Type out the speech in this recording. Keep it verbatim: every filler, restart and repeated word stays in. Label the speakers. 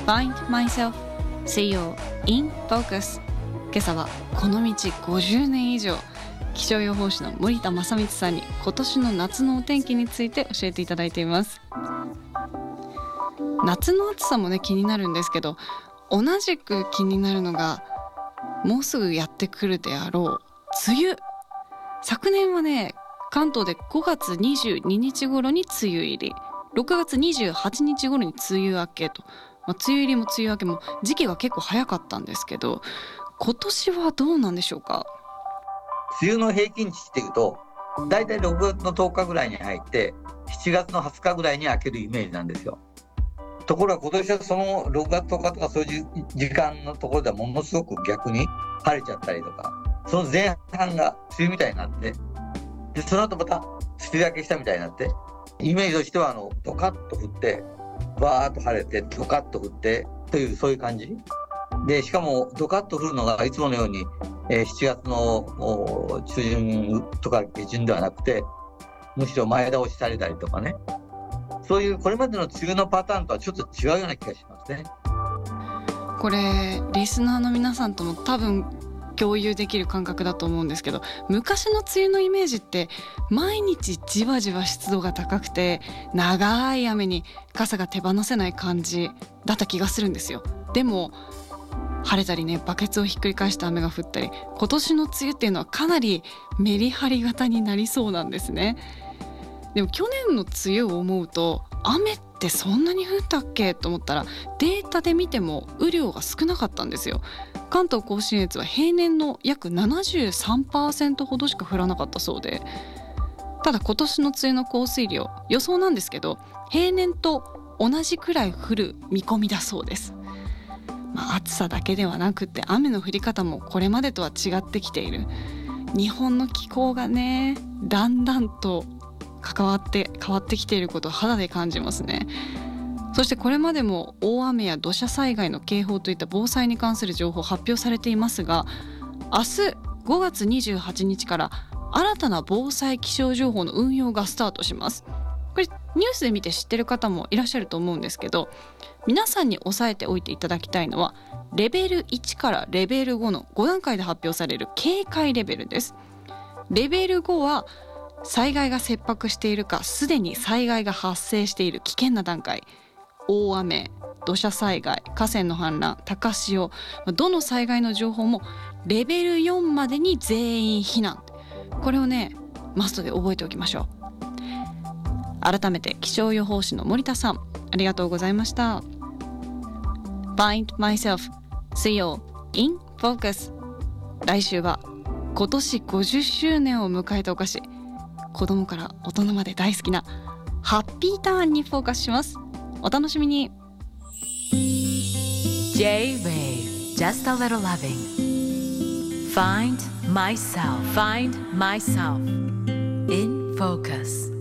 Speaker 1: Find Myself See You in Focus。 今朝はこの道ごじゅうねん以上、気象予報士の森田正光さんに今年の夏のお天気について教えていただいています。夏の暑さもね気になるんですけど、同じく気になるのがもうすぐやってくるであろう梅雨。昨年はね関東でごがつにじゅうににち頃に梅雨入り、ろくがつにじゅうはちにち頃に梅雨明けと、まあ、梅雨入りも梅雨明けも時期が結構早かったんですけど、今年はどうなんでしょうか。
Speaker 2: 梅雨の平均値っていうとだいたいろくがつのとおかぐらいに入ってしちがつのはつかぐらいに明けるイメージなんですよ。ところが今年はそのろくがつとおかとかそういう時間のところではものすごく逆に晴れちゃったりとか、その前半が梅雨みたいになって、でその後また梅雨明けしたみたいになって、イメージとしてはあのドカッと降ってバーッと晴れてドカッと降ってというそういう感じで、しかもドカッと降るのがいつものように、えー、しちがつの中旬とか下旬ではなくて、むしろ前倒しされたりとかね、そういうこれまでの梅雨のパターンとはちょっと違うような気がしますね。
Speaker 1: これリスナーの皆さんとも多分共有できる感覚だと思うんですけど、昔の梅雨のイメージって毎日じわじわ湿度が高くて長い雨に傘が手放せない感じだった気がするんですよ。でも晴れたりね、バケツをひっくり返した雨が降ったり、今年の梅雨っていうのはかなりメリハリ型になりそうなんですね。でも去年の梅雨を思うと雨ってそんなに降ったっけと思ったら、データで見ても雨量が少なかったんですよ。関東甲信越は平年の約 ななじゅうさんパーセント ほどしか降らなかったそうで、ただ今年の梅雨の降水量予想なんですけど平年と同じくらい降る見込みだそうです。まあ、暑さだけではなくて雨の降り方もこれまでとは違ってきている。日本の気候がねだんだんと関わって変わってきていることを肌で感じますね。そしてこれまでも大雨や土砂災害の警報といった防災に関する情報発表されていますが、明日ごがつにじゅうはちにちから新たな防災気象情報の運用がスタートします。これニュースで見て知ってる方もいらっしゃると思うんですけど、皆さんに押さえておいていただきたいのはレベルいちからレベルごのご段階で発表される警戒レベルです。レベルごは災害が切迫しているかすでに災害が発生している危険な段階、大雨、土砂災害、河川の氾濫、高潮、どの災害の情報もレベルよんまでに全員避難、これをねマストで覚えておきましょう。改めて気象予報士の森田さん、ありがとうございました。 Find Myself See You in Focus。 来週は今年ごじゅっしゅうねんを迎えたお菓子、子供から大人まで大好きなハッピーターンにフォーカスします。お楽しみに。
Speaker 3: J-Wave Just a little loving Find myself Find myself in focus